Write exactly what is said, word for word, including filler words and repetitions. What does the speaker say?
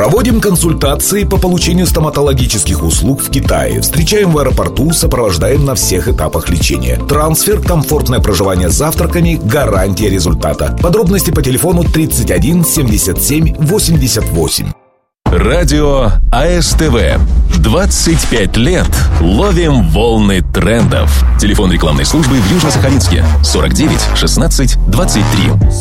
Проводим консультации по получению стоматологических услуг в Китае. Встречаем в аэропорту, сопровождаем на всех этапах лечения. Трансфер, комфортное проживание с завтраками, гарантия результата. Подробности по телефону тридцать один семьдесят семь восемьдесят восемь. Радио АСТВ. двадцать пять лет ловим волны трендов. Телефон рекламной службы в Южно-Сахалинске сорок девять шестнадцать двадцать три.